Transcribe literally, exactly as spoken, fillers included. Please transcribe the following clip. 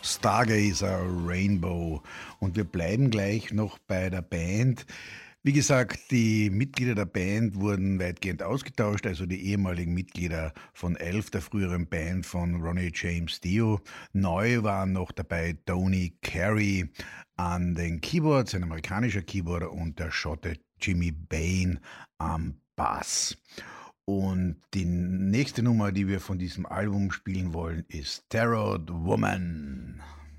Stargazer Rainbow. Und wir bleiben gleich noch bei der Band. Wie gesagt, die Mitglieder der Band wurden weitgehend ausgetauscht, also die ehemaligen Mitglieder von Elf, der früheren Band von Ronnie James Dio. Neu waren noch dabei Tony Carey an den Keyboards, ein amerikanischer Keyboarder, und der Schotte Jimmy Bain am Bass. Und die nächste Nummer, die wir von diesem Album spielen wollen, ist Tarot Woman.